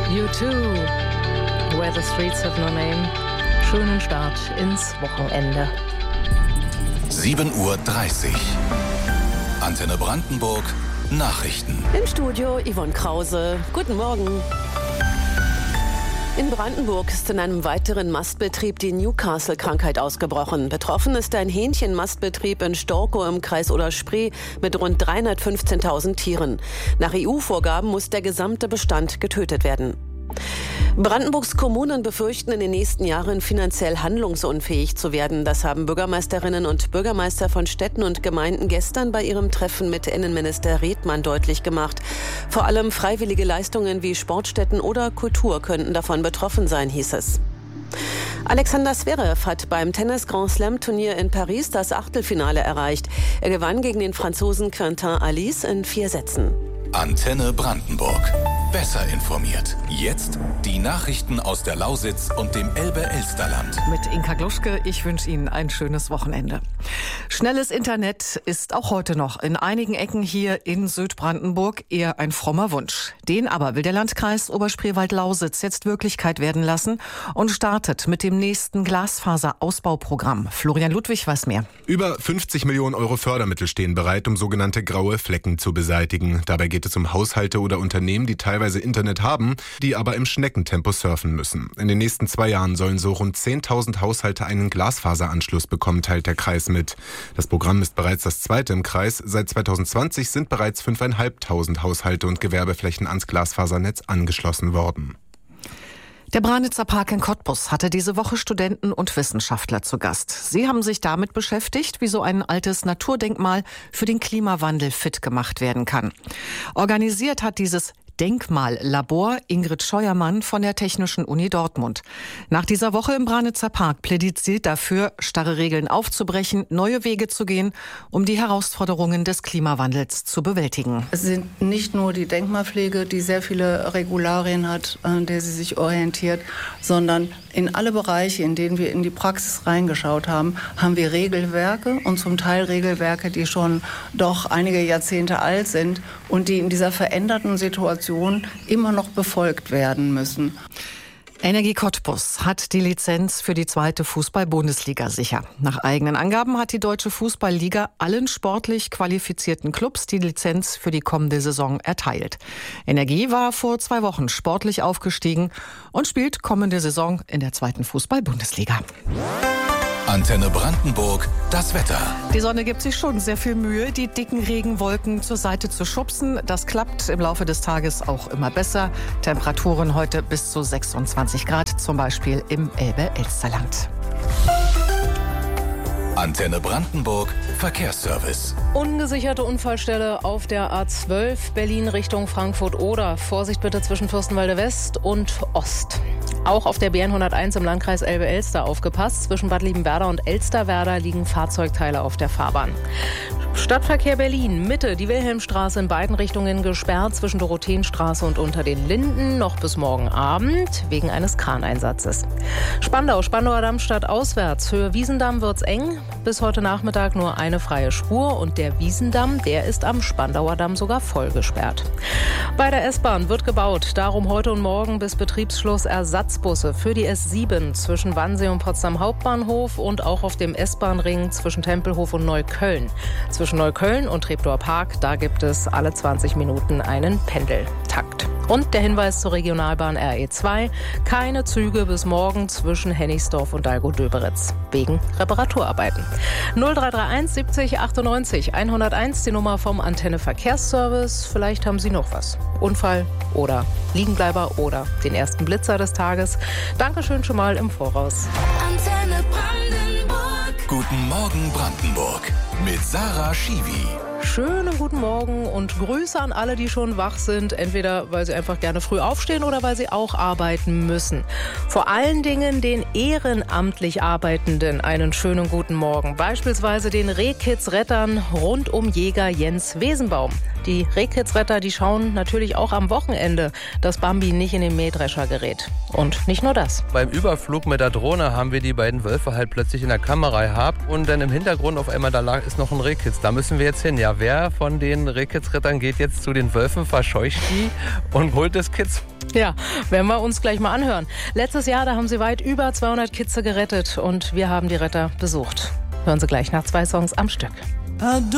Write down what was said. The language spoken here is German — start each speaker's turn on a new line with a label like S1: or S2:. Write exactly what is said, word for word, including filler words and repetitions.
S1: You too, where the streets have no name. Schönen Start ins Wochenende.
S2: sieben Uhr dreißig. Antenne Brandenburg, Nachrichten.
S3: Im Studio Yvonne Krause. Guten Morgen. In Brandenburg ist in einem weiteren Mastbetrieb die Newcastle-Krankheit ausgebrochen. Betroffen ist ein Hähnchenmastbetrieb in Storkow im Kreis Oder-Spree mit rund dreihundertfünfzehntausend Tieren. Nach E U-Vorgaben muss der gesamte Bestand getötet werden. Brandenburgs Kommunen befürchten, in den nächsten Jahren finanziell handlungsunfähig zu werden. Das haben Bürgermeisterinnen und Bürgermeister von Städten und Gemeinden gestern bei ihrem Treffen mit Innenminister Redmann deutlich gemacht. Vor allem freiwillige Leistungen wie Sportstätten oder Kultur könnten davon betroffen sein, hieß es. Alexander Zverev hat beim Tennis-Grand-Slam-Turnier in Paris das Achtelfinale erreicht. Er gewann gegen den Franzosen Quentin Alice in vier Sätzen.
S2: Antenne Brandenburg. Besser informiert. Jetzt die Nachrichten aus der Lausitz und dem Elbe-Elsterland.
S1: Mit Inka Gluschke, ich wünsche Ihnen ein schönes Wochenende. Schnelles Internet ist auch heute noch in einigen Ecken hier in Südbrandenburg eher ein frommer Wunsch. Den aber will der Landkreis Oberspreewald-Lausitz jetzt Wirklichkeit werden lassen und startet mit dem nächsten Glasfaserausbauprogramm. Florian Ludwig weiß mehr.
S4: Über fünfzig Millionen Euro Fördermittel stehen bereit, um sogenannte graue Flecken zu beseitigen. Dabei geht es um Haushalte oder Unternehmen, die teilweise Internet haben, die aber im Schneckentempo surfen müssen. In den nächsten zwei Jahren sollen so rund zehntausend Haushalte einen Glasfaseranschluss bekommen, teilt der Kreis mit. Das Programm ist bereits das zweite im Kreis. Seit zweitausendzwanzig sind bereits fünftausendfünfhundert Haushalte und Gewerbeflächen ans Glasfasernetz angeschlossen worden.
S1: Der Branitzer Park in Cottbus hatte diese Woche Studenten und Wissenschaftler zu Gast. Sie haben sich damit beschäftigt, wie so ein altes Naturdenkmal für den Klimawandel fit gemacht werden kann. Organisiert hat dieses Denkmallabor Ingrid Scheuermann von der Technischen Uni Dortmund. Nach dieser Woche im Branitzer Park plädiert sie dafür, starre Regeln aufzubrechen, neue Wege zu gehen, um die Herausforderungen des Klimawandels zu bewältigen.
S5: Es sind nicht nur die Denkmalpflege, die sehr viele Regularien hat, an der sie sich orientiert, sondern in alle Bereiche, in denen wir in die Praxis reingeschaut haben, haben wir Regelwerke und zum Teil Regelwerke, die schon doch einige Jahrzehnte alt sind und die in dieser veränderten Situation immer noch befolgt werden müssen.
S1: Energie Cottbus hat die Lizenz für die zweite Fußball-Bundesliga sicher. Nach eigenen Angaben hat die Deutsche Fußballliga allen sportlich qualifizierten Clubs die Lizenz für die kommende Saison erteilt. Energie war vor zwei Wochen sportlich aufgestiegen und spielt kommende Saison in der zweiten Fußball-Bundesliga.
S2: Antenne Brandenburg, das Wetter.
S1: Die Sonne gibt sich schon sehr viel Mühe, die dicken Regenwolken zur Seite zu schubsen. Das klappt im Laufe des Tages auch immer besser. Temperaturen heute bis zu sechsundzwanzig Grad, zum Beispiel im Elbe-Elsterland.
S2: Antenne Brandenburg, Verkehrsservice.
S6: Ungesicherte Unfallstelle auf der A zwölf, Berlin Richtung Frankfurt-Oder. Vorsicht bitte zwischen Fürstenwalde West und Ost. Auch auf der B hunderteins im Landkreis Elbe-Elster aufgepasst. Zwischen Bad Liebenwerda und Elsterwerda liegen Fahrzeugteile auf der Fahrbahn. Stadtverkehr Berlin, Mitte, die Wilhelmstraße in beiden Richtungen gesperrt, zwischen Dorotheenstraße und unter den Linden, noch bis morgen Abend, wegen eines Kraneinsatzes. Spandau, Spandauer Damm stadtauswärts, Höhe Wiesendamm wird's eng, bis heute Nachmittag nur eine freie Spur und der Wiesendamm, der ist am Spandauer Damm sogar voll gesperrt. Bei der S-Bahn wird gebaut, darum heute und morgen bis Betriebsschluss Ersatzbusse für die S sieben zwischen Wannsee und Potsdam Hauptbahnhof und auch auf dem S-Bahn-Ring zwischen Tempelhof und Neukölln. Zwischen Neukölln und Treptower Park, da gibt es alle zwanzig Minuten einen Pendeltakt. Und der Hinweis zur Regionalbahn R E zwei, keine Züge bis morgen zwischen Hennigsdorf und Dalgo-Döberitz, wegen Reparaturarbeiten. null drei drei eins siebzig achtundneunzig hunderteins, die Nummer vom Antenne Verkehrsservice. Vielleicht haben Sie noch was. Unfall oder Liegenbleiber oder den ersten Blitzer des Tages. Dankeschön schon mal im Voraus.
S2: Antenne Brandenburg. Guten Morgen Brandenburg mit Sarah Schiwi.
S6: Schönen guten Morgen und Grüße an alle, die schon wach sind, entweder weil sie einfach gerne früh aufstehen oder weil sie auch arbeiten müssen. Vor allen Dingen den ehrenamtlich Arbeitenden einen schönen guten Morgen. Beispielsweise den Rehkitzrettern rund um Jäger Jens Wesenbaum. Die Rehkitzretter, die schauen natürlich auch am Wochenende, dass Bambi nicht in den Mähdrescher gerät. Und nicht nur das.
S7: Beim Überflug mit der Drohne haben wir die beiden Wölfe halt plötzlich in der Kamera gehabt und dann im Hintergrund auf einmal, da lag ist noch ein Rehkitz. Da müssen wir jetzt hin. Ja, wer von den Rehkitzrettern geht jetzt zu den Wölfen, verscheucht die und holt das Kitz?
S6: Ja, werden wir uns gleich mal anhören. Letztes Jahr, da haben sie weit über zweihundert Kitze gerettet und wir haben die Retter besucht. Hören Sie gleich nach zwei Songs am Stück.